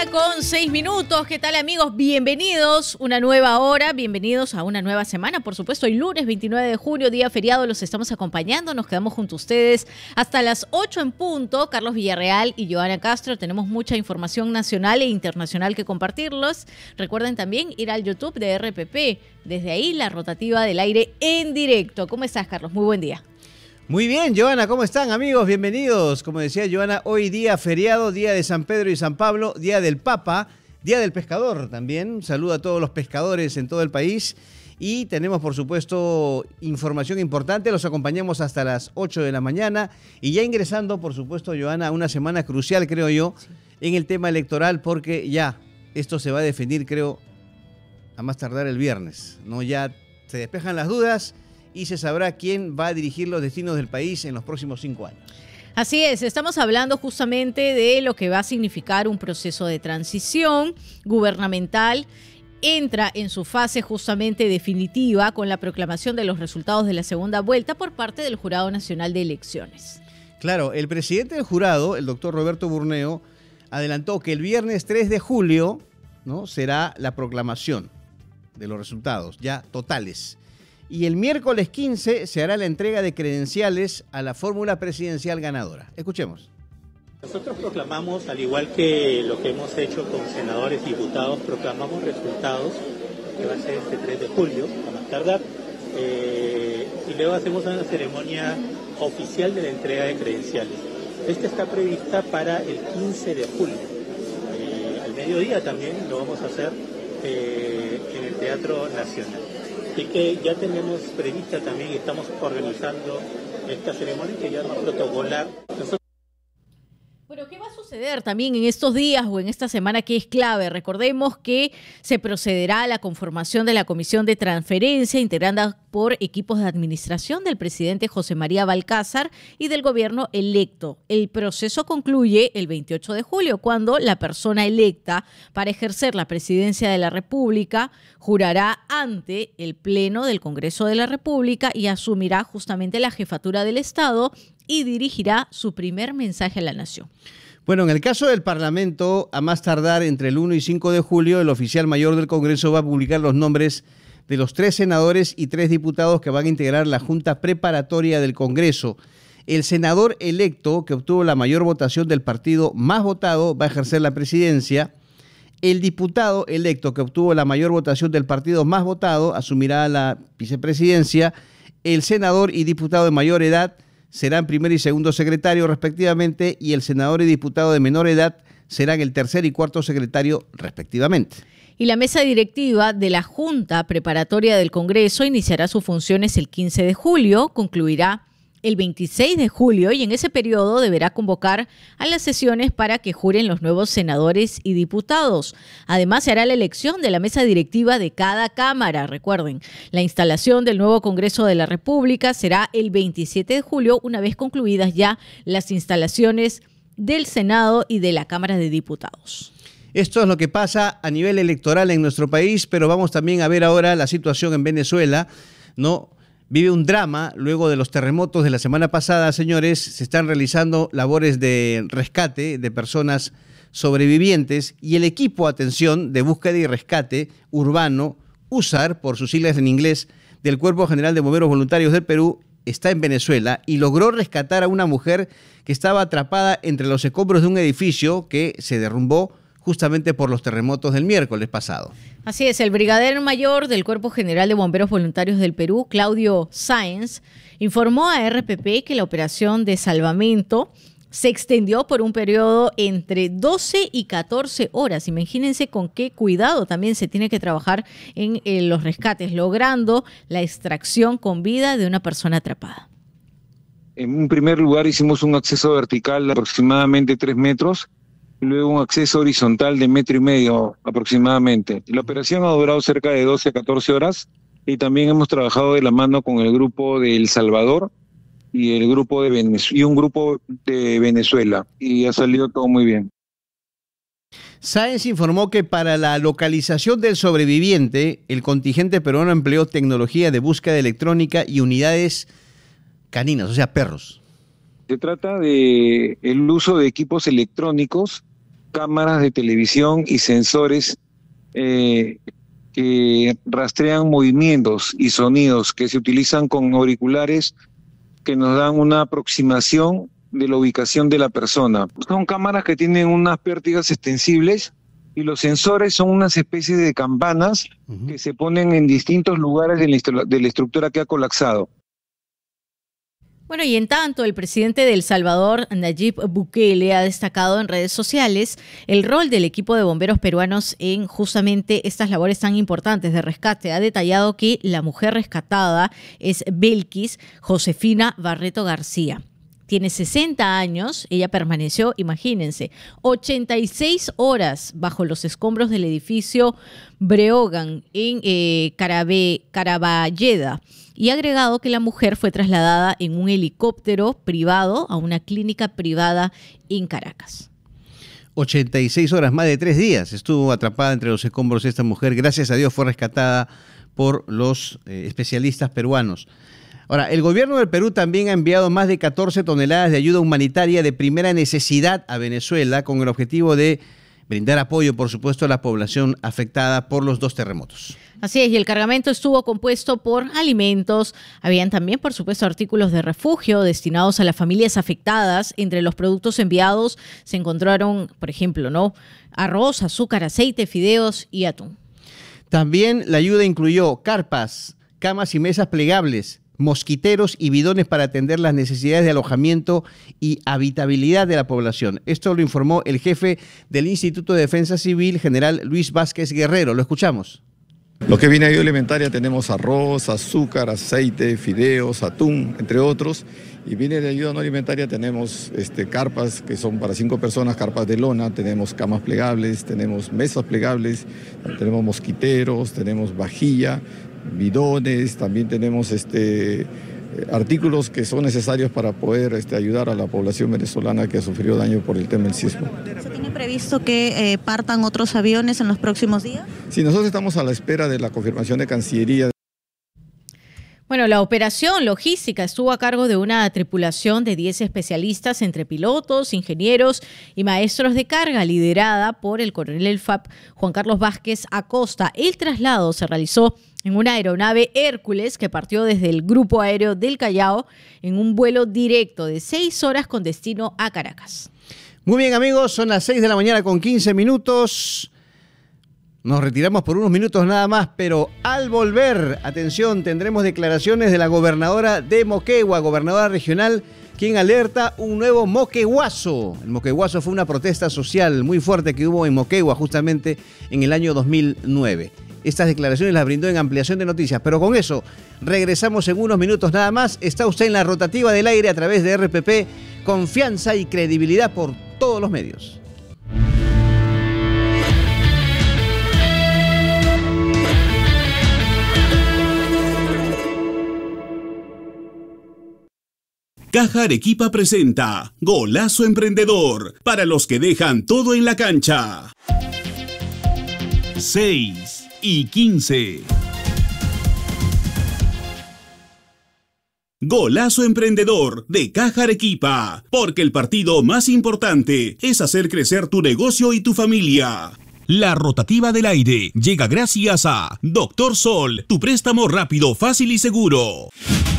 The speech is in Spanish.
con 6 minutos. ¿Qué tal, amigos? Bienvenidos una nueva hora, bienvenidos a una nueva semana. Por supuesto, hoy lunes 29 de junio, día feriado, los estamos acompañando. Nos quedamos junto a ustedes hasta las 8 en punto. Carlos Villarreal y Joana Castro. Tenemos mucha información nacional e internacional que compartirlos. Recuerden también ir al YouTube de RPP. Desde ahí, la rotativa del aire en directo. ¿Cómo estás, Carlos? Muy buen día. Muy bien, Joana, ¿cómo están, amigos? Bienvenidos. Como decía Joana, hoy día feriado, día de San Pedro y San Pablo, día del Papa, día del pescador también. Un saludo a todos los pescadores en todo el país. Y tenemos, por supuesto, información importante. Los acompañamos hasta las 8 de la mañana. Y ya ingresando, por supuesto, Joana, a una semana crucial, creo yo, en el tema electoral, porque ya esto se va a definir, creo, a más tardar el viernes, ¿no? Ya se despejan las dudas y se sabrá quién va a dirigir los destinos del país en los próximos 5 años. Así es, estamos hablando justamente de lo que va a significar un proceso de transición gubernamental. Entra en su fase justamente definitiva con la proclamación de los resultados de la segunda vuelta por parte del Jurado Nacional de Elecciones. Claro, el presidente del jurado, el doctor Roberto Burneo, adelantó que el viernes 3 de julio, ¿no?, será la proclamación de los resultados ya totales. Y el miércoles 15 se hará la entrega de credenciales a la fórmula presidencial ganadora. Escuchemos. Nosotros proclamamos, al igual que lo que hemos hecho con senadores y diputados, proclamamos resultados, que va a ser este 3 de julio, a más tardar, y luego hacemos una ceremonia oficial de la entrega de credenciales. Esta está prevista para el 15 de julio. Al mediodía también lo vamos a hacer en el Teatro Nacional. Así que ya tenemos prevista también, estamos organizando esta ceremonia que ya va a protocolar. Bueno, ¿qué va a suceder también en estos días o en esta semana que es clave? Recordemos que se procederá a la conformación de la Comisión de Transferencia integrada por equipos de administración del presidente José María Balcázar y del gobierno electo. El proceso concluye el 28 de julio, cuando la persona electa para ejercer la presidencia de la República jurará ante el Pleno del Congreso de la República y asumirá justamente la jefatura del Estado y dirigirá su primer mensaje a la nación. Bueno, en el caso del Parlamento, a más tardar entre el 1 y 5 de julio, el oficial mayor del Congreso va a publicar los nombres de los 3 senadores y 3 diputados que van a integrar la Junta Preparatoria del Congreso. El senador electo, que obtuvo la mayor votación del partido más votado, va a ejercer la presidencia. El diputado electo, que obtuvo la mayor votación del partido más votado, asumirá la vicepresidencia. El senador y diputado de mayor edad serán primer y segundo secretario respectivamente, y el senador y diputado de menor edad serán el tercer y cuarto secretario respectivamente. Y la mesa directiva de la Junta Preparatoria del Congreso iniciará sus funciones el 15 de julio, concluirá el 26 de julio y en ese periodo deberá convocar a las sesiones para que juren los nuevos senadores y diputados. Además, se hará la elección de la mesa directiva de cada cámara. Recuerden, la instalación del nuevo Congreso de la República será el 27 de julio, una vez concluidas ya las instalaciones del Senado y de la Cámara de Diputados. Esto es lo que pasa a nivel electoral en nuestro país, pero vamos también a ver ahora la situación en Venezuela, ¿no? Vive un drama luego de los terremotos de la semana pasada, señores. Se están realizando labores de rescate de personas sobrevivientes y el equipo, atención, de búsqueda y rescate urbano, USAR, por sus siglas en inglés, del Cuerpo General de Bomberos Voluntarios del Perú, está en Venezuela y logró rescatar a una mujer que estaba atrapada entre los escombros de un edificio que se derrumbó justamente por los terremotos del miércoles pasado. Así es, el brigadier mayor del Cuerpo General de Bomberos Voluntarios del Perú, Claudio Sáenz, informó a RPP que la operación de salvamento se extendió por un periodo entre 12 y 14 horas. Imagínense con qué cuidado también se tiene que trabajar en los rescates, logrando la extracción con vida de una persona atrapada. En un primer lugar hicimos un acceso vertical de aproximadamente 3 metros, y luego un acceso horizontal de 1,5 metros aproximadamente. La operación ha durado cerca de 12 a 14 horas y también hemos trabajado de la mano con el grupo de El Salvador y el grupo de y un grupo de Venezuela, y ha salido todo muy bien. Sáenz informó que para la localización del sobreviviente, el contingente peruano empleó tecnología de búsqueda electrónica y unidades caninas, o sea, perros. Se trata de el uso de equipos electrónicos cámaras de televisión y sensores que rastrean movimientos y sonidos que se utilizan con auriculares que nos dan una aproximación de la ubicación de la persona. Son cámaras que tienen unas pértigas extensibles y los sensores son unas especies de campanas que se ponen en distintos lugares de la estructura que ha colapsado. Bueno, y en tanto, el presidente de El Salvador, Nayib Bukele, ha destacado en redes sociales el rol del equipo de bomberos peruanos en justamente estas labores tan importantes de rescate. Ha detallado que la mujer rescatada es Belkis Josefina Barreto García. Tiene 60 años, ella permaneció, imagínense, 86 horas bajo los escombros del edificio Breogan en Caraballeda. Y ha agregado que la mujer fue trasladada en un helicóptero privado a una clínica privada en Caracas. 86 horas, más de 3 días, estuvo atrapada entre los escombros esta mujer. Gracias a Dios fue rescatada por los especialistas peruanos. Ahora, el gobierno del Perú también ha enviado más de 14 toneladas de ayuda humanitaria de primera necesidad a Venezuela con el objetivo de brindar apoyo, por supuesto, a la población afectada por los 2 terremotos. Así es, y el cargamento estuvo compuesto por alimentos, habían también, por supuesto, artículos de refugio destinados a las familias afectadas. Entre los productos enviados se encontraron, por ejemplo, arroz, azúcar, aceite, fideos y atún. También la ayuda incluyó carpas, camas y mesas plegables, mosquiteros y bidones para atender las necesidades de alojamiento y habitabilidad de la población. Esto lo informó el jefe del Instituto de Defensa Civil, general Luis Vázquez Guerrero. Lo escuchamos. Lo que viene de ayuda alimentaria tenemos arroz, azúcar, aceite, fideos, atún, entre otros. Y viene de ayuda no alimentaria tenemos carpas que son para 5 personas, carpas de lona, tenemos camas plegables, tenemos mesas plegables, tenemos mosquiteros, tenemos vajilla, bidones, también tenemos artículos que son necesarios para poder ayudar a la población venezolana que ha sufrido daño por el tema del sismo. ¿Se tiene previsto que partan otros aviones en los próximos días? Sí, nosotros estamos a la espera de la confirmación de Cancillería. Bueno, la operación logística estuvo a cargo de una tripulación de 10 especialistas entre pilotos, ingenieros y maestros de carga, liderada por el coronel del FAP, Juan Carlos Vázquez Acosta. El traslado se realizó en una aeronave Hércules que partió desde el Grupo Aéreo del Callao en un vuelo directo de 6 horas con destino a Caracas. Muy bien, amigos, son las 6 de la mañana con 15 minutos. Nos retiramos por unos minutos nada más, pero al volver, atención, tendremos declaraciones de la gobernadora de Moquegua, gobernadora regional, quien alerta un nuevo moqueguazo. El moqueguazo fue una protesta social muy fuerte que hubo en Moquegua justamente en el año 2009. Estas declaraciones las brindó en Ampliación de Noticias, pero con eso regresamos en unos minutos nada más. Está usted en la rotativa del aire a través de RPP, confianza y credibilidad por todos los medios. Caja Arequipa presenta Golazo Emprendedor, para los que dejan todo en la cancha. 6 y 15. Golazo Emprendedor de Caja Arequipa, porque el partido más importante es hacer crecer tu negocio y tu familia. La rotativa del aire llega gracias a Doctor Sol, tu préstamo rápido, fácil y seguro.